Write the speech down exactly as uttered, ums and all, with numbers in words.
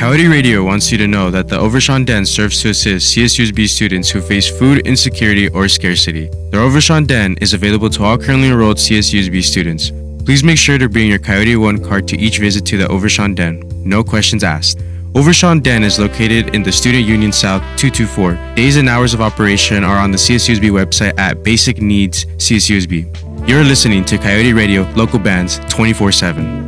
Coyote Radio wants you to know that the Overshawn Den serves to assist C S U S B students who face food insecurity or scarcity. The Overshawn Den is available to all currently enrolled C S U S B students. Please make sure to bring your Coyote One card to each visit to the Overshawn Den. No questions asked. Overshawn Den is located in the Student Union South two two four. Days and hours of operation are on the C S U S B website at Basic Needs C S U S B. You're listening to Coyote Radio, local bands twenty-four seven.